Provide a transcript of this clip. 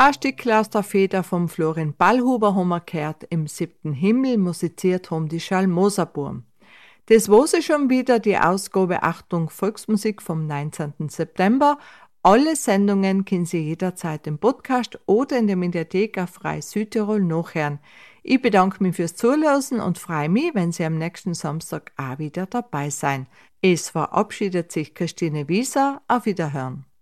Ein Stück aus der Feder vom Florin Ballhuber haben wir gehört, im 7. Himmel musiziert haben die Schalmoserburm. Das war's schon wieder, die Ausgabe Achtung Volksmusik vom 19. September. Alle Sendungen können Sie jederzeit im Podcast oder in der Mediathek auf Frei Südtirol nachhören. Ich bedanke mich fürs Zuhören und freue mich, wenn Sie am nächsten Samstag auch wieder dabei sein. Es verabschiedet sich Christine Wieser. Auf Wiederhören.